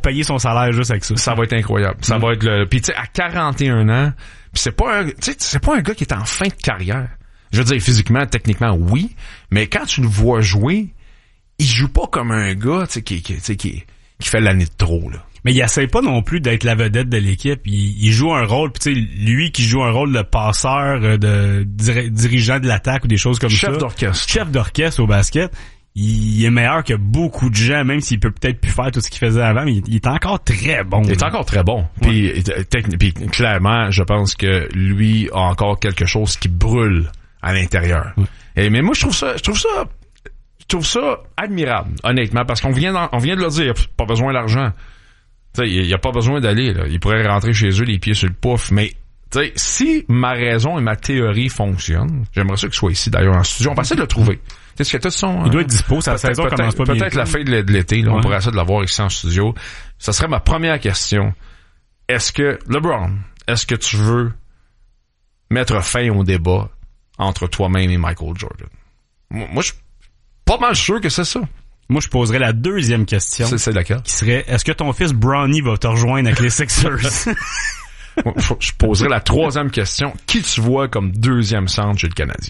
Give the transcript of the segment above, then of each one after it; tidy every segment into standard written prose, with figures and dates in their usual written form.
payer son salaire juste avec ça. Ça va être incroyable. Ça va être puis tu sais, à 41 ans, puis c'est pas un gars qui est en fin de carrière. Je veux dire, physiquement, techniquement, oui, mais quand tu le vois jouer, il joue pas comme un gars, tu sais, qui fait l'année de trop, là. Mais il essaie pas non plus d'être la vedette de l'équipe. Il joue un rôle, puis tu sais, lui qui joue un rôle de passeur, de dirigeant de l'attaque ou des choses comme ça. Chef d'orchestre au basket. Il est meilleur que beaucoup de gens, même s'il peut peut-être plus faire tout ce qu'il faisait avant, mais il est encore très bon. Il est encore très bon. Ouais. Puis clairement, je pense que lui a encore quelque chose qui brûle à l'intérieur. Ouais. Mais moi, je trouve ça admirable, honnêtement, parce qu'on vient de le dire, pas besoin d'argent. Tu sais, il y a pas besoin d'aller, là. Il pourrait rentrer chez eux les pieds sur le pouf, mais tu sais, si ma raison et ma théorie fonctionnent, j'aimerais ça qu'il soit ici d'ailleurs en studio. On va essayer de le trouver. Est-ce que il doit être dispo, sa saison commence pas bien. Peut-être la fin de l'été, là, on pourrait essayer de l'avoir ici en studio. Ça serait ma première question. LeBron, est-ce que tu veux mettre fin au débat entre toi-même et Michael Jordan? Moi, je suis pas mal sûr que c'est ça. Moi, je poserais la deuxième question. C'est laquelle? Qui serait, est-ce que ton fils Bronny va te rejoindre avec les Sixers? Je poserais la troisième question. Qui tu vois comme deuxième centre chez le Canadien?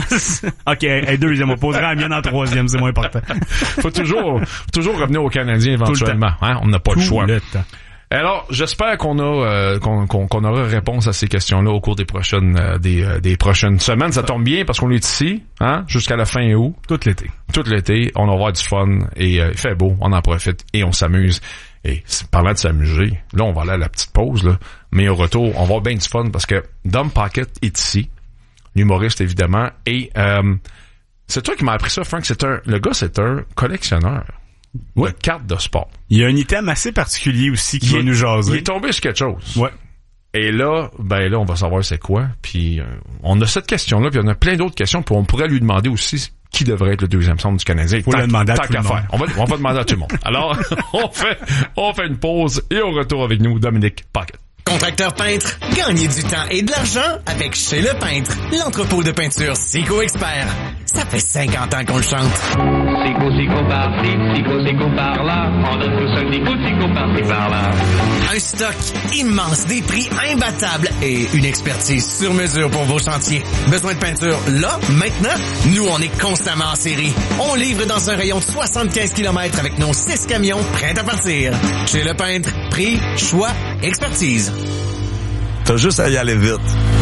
OK, deuxième. On posera la mienne en troisième, c'est moins important. Faut toujours revenir au Canadien éventuellement. Hein? On n'a pas le choix. Alors, j'espère qu'on aura réponse à ces questions-là au cours des prochaines semaines. Ça tombe bien parce qu'on est ici, hein, jusqu'à la fin août. Tout l'été, on va avoir du fun et il fait beau, on en profite et on s'amuse. Et parlant de s'amuser, là, on va aller à la petite pause, là. Mais au retour, on va avoir bien du fun parce que Dom Pocket est ici, l'humoriste évidemment, et c'est toi qui m'as appris ça, Frank. Le gars, c'est un collectionneur. Ouais. De cartes de sport. Il y a un item assez particulier aussi qui va nous jaser. Il est tombé sur quelque chose. Ouais. Et là, on va savoir c'est quoi. Puis on a cette question-là, puis on a plein d'autres questions, puis on pourrait lui demander aussi qui devrait être le deuxième centre du Canadien. Faut le demander à tout le monde. On va demander à tout le monde. Alors, on fait une pause et au retour avec nous, Dominique Pocket. Contracteur peintre, gagnez du temps et de l'argent avec Chez Le Peintre, l'entrepôt de peinture Sico Expert. Ça fait 50 ans qu'on le chante. Sico par-ci, Sico par-là. On donne tout seul Sico par-ci, par-là. Un stock immense, des prix imbattables et une expertise sur mesure pour vos chantiers. Besoin de peinture là, maintenant? Nous, on est constamment en série. On livre dans un rayon de 75 km avec nos 6 camions prêts à partir. Chez Le Peintre, prix, choix, expertise. T'as juste à y aller vite.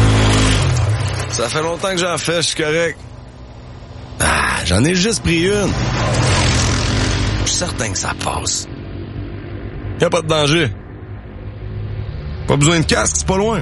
Ça fait longtemps que j'en fais, je suis correct. J'en ai juste pris une. Je suis certain que ça passe. Y'a pas de danger. Pas besoin de casque, c'est pas loin.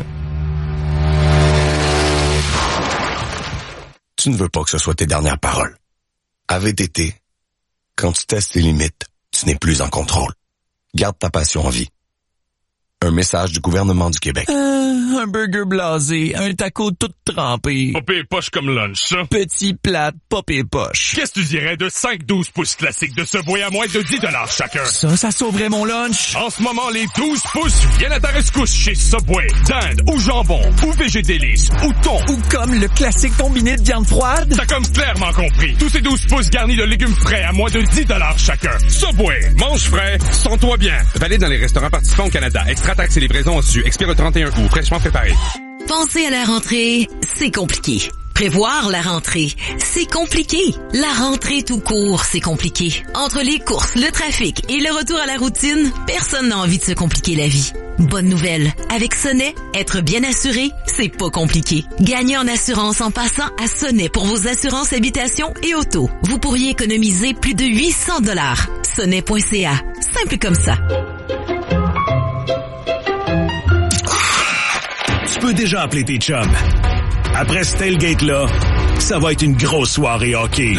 Tu ne veux pas que ce soit tes dernières paroles. À VTT, quand tu testes tes limites, tu n'es plus en contrôle. Garde ta passion en vie. Un message du gouvernement du Québec. Un burger blasé, un taco tout trempé. Popé et poche comme lunch, ça. Petit plate, popé et poche. Qu'est-ce que tu dirais de 5-12 pouces classiques de Subway à moins de 10$ chacun? Ça sauverait mon lunch. En ce moment, les 12 pouces viennent à ta rescousse chez Subway. Dinde ou jambon, ou végédélice, ou thon. Ou comme le classique combiné de viande froide. T'as comme clairement compris. Tous ces 12 pouces garnis de légumes frais à moins de 10$ chacun. Subway, mange frais, sens-toi bien. Valide dans les restaurants participants au Canada. Extra taxes et livraison au-dessus. Expire le 31 août. Fraîchement préparé. Penser à la rentrée, c'est compliqué. Prévoir la rentrée, c'est compliqué. La rentrée tout court, c'est compliqué. Entre les courses, le trafic et le retour à la routine, personne n'a envie de se compliquer la vie. Bonne nouvelle, avec Sonnet, être bien assuré, c'est pas compliqué. Gagnez en assurance en passant à Sonnet pour vos assurances habitation et auto. Vous pourriez économiser plus de 800$. Sonnet.ca, simple comme ça. Tu peux déjà appeler tes chums. Après ce tailgate-là, ça va être une grosse soirée hockey.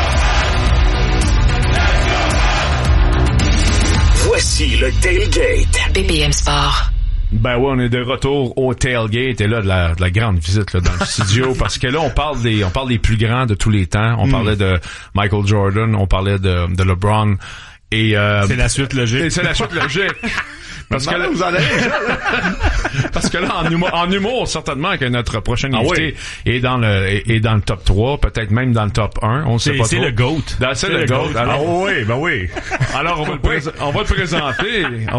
Voici le tailgate. BPM Sport. Ben ouais, on est de retour au tailgate et là de la grande visite là dans le studio parce que là on parle des plus grands de tous les temps. On parlait de Michael Jordan, on parlait de LeBron et c'est la suite logique. Et c'est la suite logique. Parce que là, vous allez. Parce que là, en humour, certainement que notre prochain invité est dans le top 3, peut-être même dans le top 1. On sait pas trop. C'est le GOAT. C'est le GOAT. Alors, oui, ben oui. Alors, on va le présenter.